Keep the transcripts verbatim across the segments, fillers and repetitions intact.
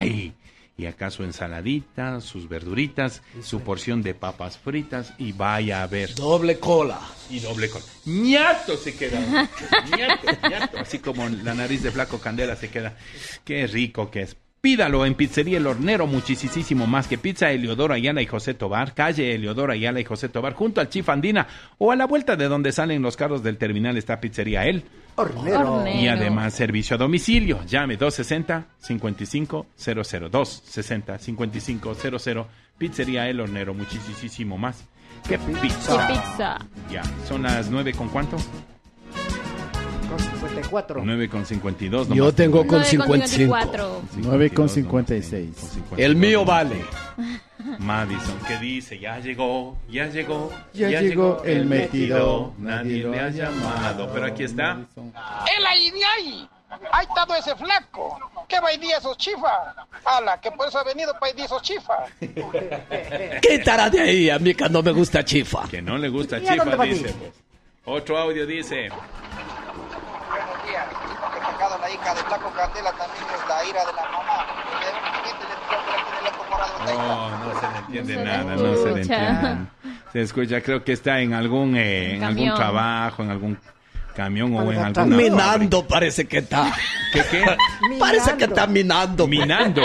¡ay! Y acá su ensaladita, sus verduritas, su porción de papas fritas y vaya a ver. Doble cola. Y doble cola. ¡Ñato se queda! ¡Ñato, ñato! Así como la nariz de Flaco Candela se queda. ¡Qué rico que es! Pídalo en Pizzería El Hornero, muchísimo más que pizza. Eleodoro Ayala y José Tobar, calle Eleodoro Ayala y José Tobar, junto al Chif Andina, o a la vuelta de donde salen los carros del terminal está Pizzería El Hornero. Hornero. Y además servicio a domicilio. Llame dos sesenta, cincuenta y cinco cero cero, dos sesenta, cincuenta y cinco cero cero, Pizzería El Hornero, muchísimo más que pizza. ¿Qué pizza? Ya, son las nueve con cuánto? Con cincuenta y cuatro. nueve con cincuenta y dos. Yo tengo con cincuenta y cinco. nueve con cincuenta y seis. El mío vale. Madison, ¿qué dice? Ya llegó, ya llegó, ya, ya llegó, llegó el metido. Nadie le ha llamado, pero aquí está. ¡El ahí de ahí! ¡Ahí está todo ese flaco! ¿Qué va a esos chifas? ¡Hala, que por eso ha venido para esos chifas! Quítala de ahí, a mí que no me gusta chifa. Que no le gusta chifa, dice. Pues. Otro audio dice. Buenos días. Porque pecado la hija de Flaco Candela también es la ira de la mamá. No, no se le entiende no se nada, le no se le entiende. Se escucha, creo que está en algún eh, en algún trabajo, en algún camión o en alguna minando fábrica. Parece que está. ¿Qué qué? Parece que está minando. Minando.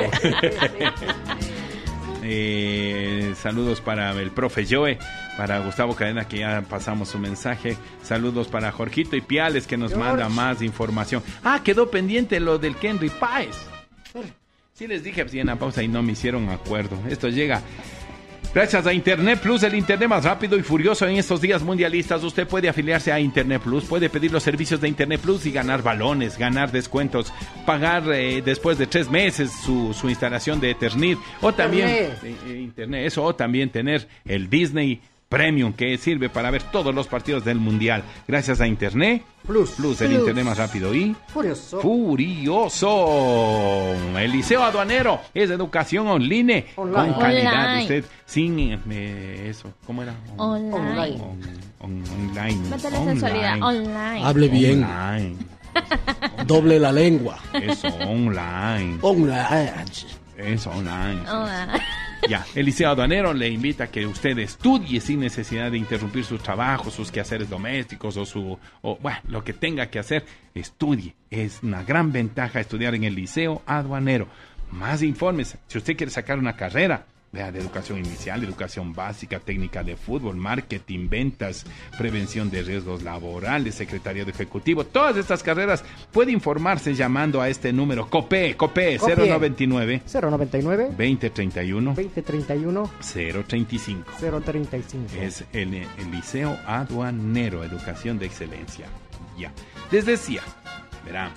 eh, saludos para el profe Joe, para Gustavo Cadena, que ya pasamos su mensaje. Saludos para Jorgito y Piales, que nos George. manda más información. Ah, quedó pendiente lo del Kenry Páez. Sí les dije en la pausa y no me hicieron acuerdo. Esto llega gracias a Internet Plus, el Internet más rápido y furioso en estos días mundialistas. Usted puede afiliarse a Internet Plus, puede pedir los servicios de Internet Plus y ganar balones, ganar descuentos, pagar eh, después de tres meses su, su instalación de Ethernet o también eh, eh, Internet, eso, o también tener el Disney Premium, que sirve para ver todos los partidos del Mundial. Gracias a Internet Plus, Plus el Plus. Internet más rápido y Furioso. Furioso. El Liceo Aduanero es educación online, online. con calidad. Online. Usted sin eh, eso, ¿cómo era? Online. Online. On, on, online. Métele sensualidad. Online. Hable bien. Online. Doble la lengua. Eso, online. Online. Eso, online. Online. Ya, el Liceo Aduanero le invita a que usted estudie sin necesidad de interrumpir su trabajo, sus quehaceres domésticos o su, o bueno, lo que tenga que hacer, estudie. Es una gran ventaja estudiar en el Liceo Aduanero. Más informes, si usted quiere sacar una carrera, vea, de educación inicial, educación básica, técnica de fútbol, marketing, ventas, prevención de riesgos laborales, secretariado ejecutivo, todas estas carreras, puede informarse llamando a este número COPE, COPE, cero noventa y nueve, cero noventa y nueve, veinte treinta y uno, veinte treinta y uno, cero treinta y cinco. cero treinta y cinco. Es el, el Liceo Aduanero, educación de excelencia. Ya, les decía, verán.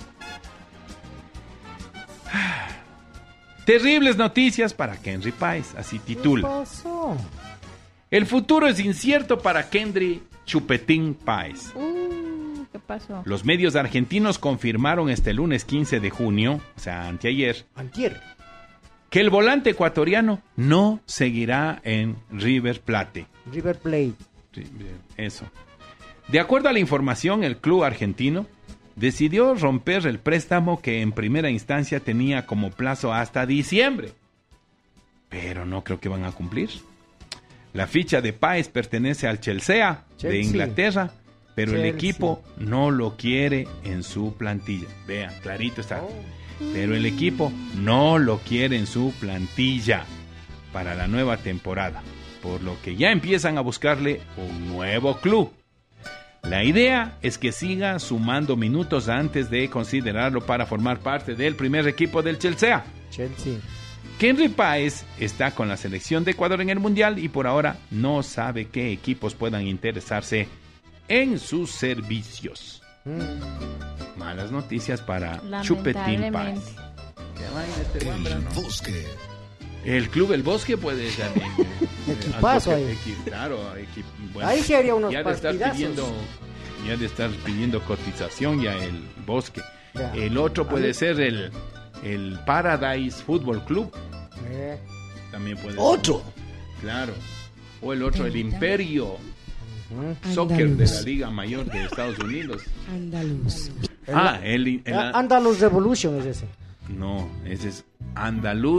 Terribles noticias para Kenry Páez, así titula. ¿Qué pasó? El futuro es incierto para Kenry Chupetín Páez. Uh, ¿Qué pasó? Los medios argentinos confirmaron este lunes quince de junio, o sea, anteayer, Antier. que el volante ecuatoriano no seguirá en River Plate. River Plate. Eso. De acuerdo a la información, el club argentino decidió romper el préstamo que en primera instancia tenía como plazo hasta diciembre. Pero no creo que van a cumplir. La ficha de Páez pertenece al Chelsea, Chelsea. de Inglaterra, pero Chelsea. el equipo no lo quiere en su plantilla. Vean, clarito está. Oh. Pero el equipo no lo quiere en su plantilla para la nueva temporada, por lo que ya empiezan a buscarle un nuevo club. La idea es que siga sumando minutos antes de considerarlo para formar parte del primer equipo del Chelsea. Chelsea. Kenry Páez está con la selección de Ecuador en el Mundial y por ahora no sabe qué equipos puedan interesarse en sus servicios. Mm. Malas noticias para Chupetín Páez. El Bosque. El Club El Bosque puede también. Equipazo ahí. Claro, equi, bueno, ahí sí haría unos ya de estar partidazos. pidiendo, ya de estar pidiendo cotización ya el Bosque. Ya. El otro puede ser el, el Paradise Football Club. Eh. También puede Otro. ser. Claro. O el otro, el Imperio Uh-huh. Soccer de la Liga Mayor de Estados Unidos. Andaluz. Ah, el, el, el Andalus Revolution es ese. no, ese es Andaluz.